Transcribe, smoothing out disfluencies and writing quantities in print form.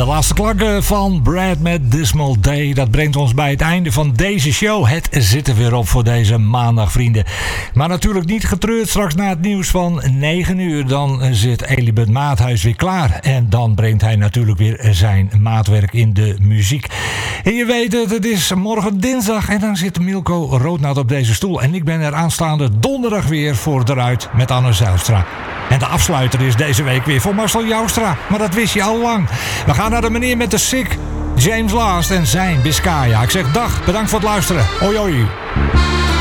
De laatste klanken van Brad met Dismal Day. Dat brengt ons bij het einde van deze show. Het zit er weer op voor deze maandag, vrienden. Maar natuurlijk niet getreurd. Straks na het nieuws van 9 uur. Dan zit Elibert Maathuis weer klaar. En dan brengt hij natuurlijk weer zijn maatwerk in de muziek. En je weet het is morgen dinsdag. En dan zit Milko Roodnaat op deze stoel. En ik ben er aanstaande donderdag weer voor eruit met Anne Zijlstra. En de afsluiter is deze week weer voor Marcel Joustra. Maar dat wist je al lang. We gaan naar de meneer met de Sick, James Last en zijn Biscaya. Ik zeg dag, bedankt voor het luisteren. Hoi hoi.